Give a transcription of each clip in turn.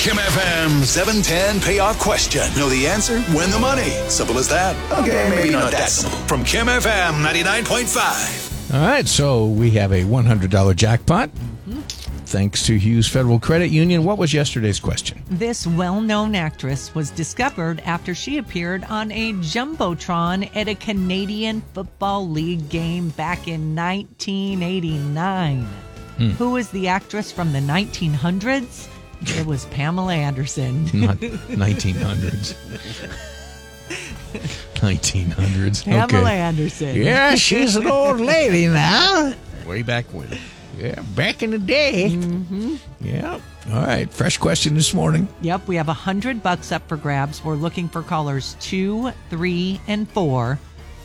Kim FM 710 payoff question. Know the answer? Win the money. Simple as that. Okay, maybe not that simple. From Kim FM 99.5. All right, so we have a $100 jackpot. Thanks to Hughes Federal Credit Union. What was yesterday's question? This well-known actress was discovered after she appeared on a Jumbotron at a Canadian Football League game back in 1989. Who was the actress from the 1900s? It was Pamela Anderson. Not 1900s. 1900s. Pamela Anderson. Yeah, she's an old lady now. Way back when. Yeah, back in the day. Yeah. All right. Fresh question this morning. Yep, we have $100 up for grabs. We're looking for callers 2, 3, and 4.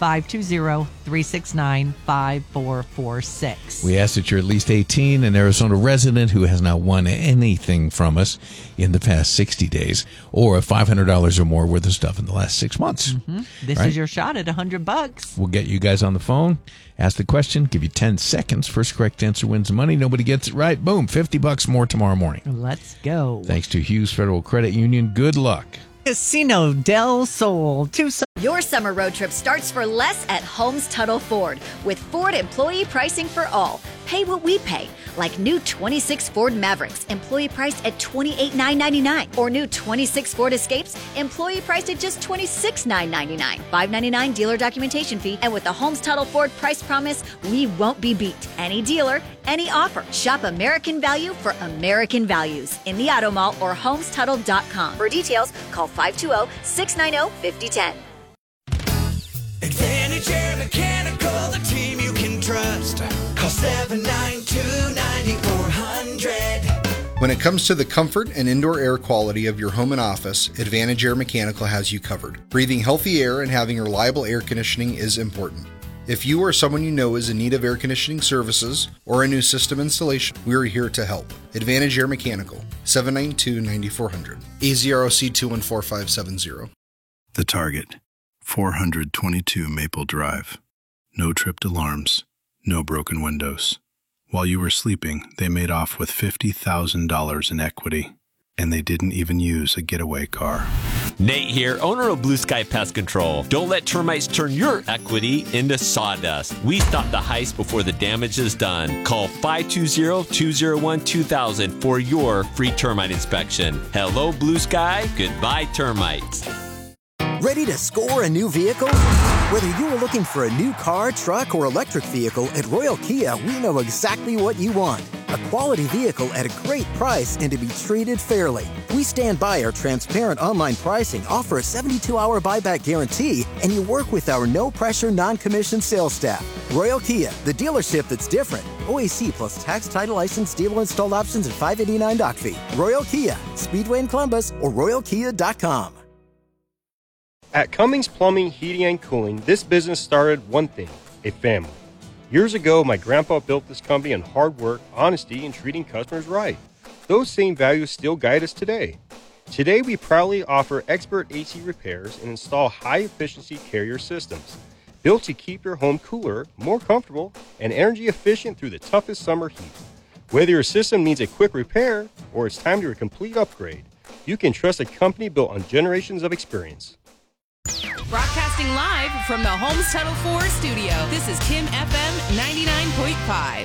520-369-5446. We ask that you're at least 18, an Arizona resident who has not won anything from us in the past 60 days, or $500 or more worth of stuff in the last 6 months. This is your shot at $100. We'll get you guys on the phone, ask the question, give you 10 seconds. First correct answer wins the money. Nobody gets it right. Boom, $50 more tomorrow morning. Let's go. Thanks to Hughes Federal Credit Union. Good luck. Casino del Sol. Your summer road trip starts for less at Holmes Tuttle Ford. With Ford employee pricing for all. Pay what we pay. Like new 26 Ford Mavericks, employee priced at $28,999. Or new 26 Ford Escapes, employee priced at just $26,999. $599 dealer documentation fee. And with the Holmes Tuttle Ford price promise, we won't be beat. Any dealer, any offer. Shop American Value for American values in the Auto Mall or HolmesTuttle.com. For details, call 520-690-5010. Advantage Air Mechanical, the team you can trust. Call 792-9400. When it comes to the comfort and indoor air quality of your home and office, Advantage Air Mechanical has you covered. Breathing healthy air and having reliable air conditioning is important. If you or someone you know is in need of air conditioning services or a new system installation, we're here to help. Advantage Air Mechanical, 792-9400. AZROC 214570. The Target, 422 Maple Drive. No tripped alarms, no broken windows. While you were sleeping, they made off with $50,000 in equity, and they didn't even use a getaway car. Nate here, owner of Blue Sky Pest Control. Don't let termites turn your equity into sawdust. We stop the heist before the damage is done. Call 520-201-2000 for your free termite inspection. Hello, Blue Sky. Goodbye, termites. Ready to score a new vehicle? Whether you are looking for a new car, truck, or electric vehicle, at Royal Kia, we know exactly what you want. A quality vehicle at a great price and to be treated fairly. We stand by our transparent online pricing, offer a 72-hour buyback guarantee, and you work with our no-pressure, non-commissioned sales staff. Royal Kia, the dealership that's different. OAC plus tax, title, license, dealer installed options, and $589 doc fee. Royal Kia, Speedway in Columbus, or RoyalKia.com. At Cummings Plumbing, Heating, and Cooling, this business started one thing, a family. Years ago, my grandpa built this company on hard work, honesty, and treating customers right. Those same values still guide us today. Today, we proudly offer expert AC repairs and install high-efficiency carrier systems, built to keep your home cooler, more comfortable, and energy efficient through the toughest summer heat. Whether your system needs a quick repair or it's time for a complete upgrade, you can trust a company built on generations of experience. Broadcasting live from the Holmes Tuttle Ford studio. This is Kim FM 99.5.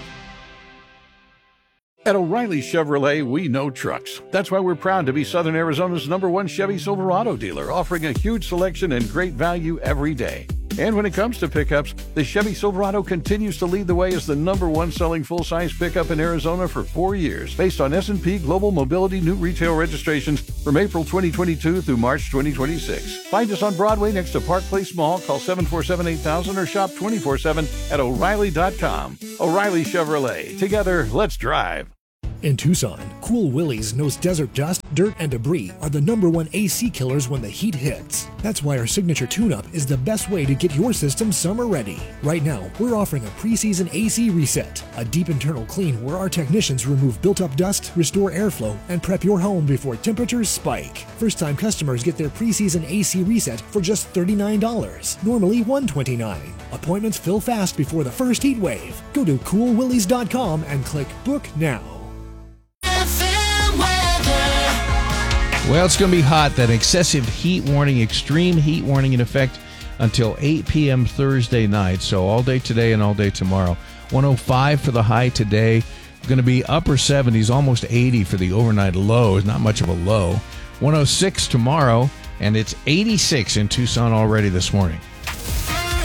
At O'Reilly Chevrolet, we know trucks. That's why we're proud to be Southern Arizona's #1 Chevy Silverado dealer, offering a huge selection and great value every day. And when it comes to pickups, the Chevy Silverado continues to lead the way as the #1 selling full-size pickup in Arizona for 4 years, based on S&P Global Mobility new retail registrations from April 2022 through March 2026. Find us on Broadway next to Park Place Mall. Call 747-8000 or shop 24/7 at O'Reilly.com. O'Reilly Chevrolet. Together, let's drive. In Tucson, Cool Willie's knows desert dust, dirt, and debris are the #1 AC killers when the heat hits. That's why our signature tune-up is the best way to get your system summer ready. Right now, we're offering a preseason AC reset, a deep internal clean where our technicians remove built-up dust, restore airflow, and prep your home before temperatures spike. First-time customers get their preseason AC reset for just $39, normally $129. Appointments fill fast before the first heat wave. Go to coolwillies.com and click Book Now. Well, it's going to be hot. That excessive heat warning, extreme heat warning in effect until 8 p.m. Thursday night. So all day today and all day tomorrow. 105 for the high today. Going to be upper 70s, almost 80 for the overnight low. It's not much of a low. 106 tomorrow, and it's 86 in Tucson already this morning.